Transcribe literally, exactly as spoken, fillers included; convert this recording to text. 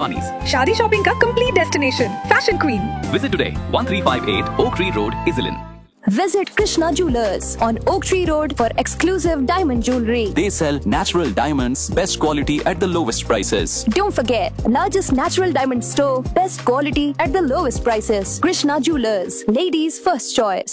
Bhovanis. शादी shopping का complete destination, fashion queen. Visit today, one three five eight Oak Tree Road, Iselin. Visit Krishna Jewelers on Oak Tree Road for exclusive diamond jewelry. They sell natural diamonds, best quality at the lowest prices. Don't forget, largest natural diamond store, best quality at the lowest prices. Krishna Jewelers, ladies' first choice.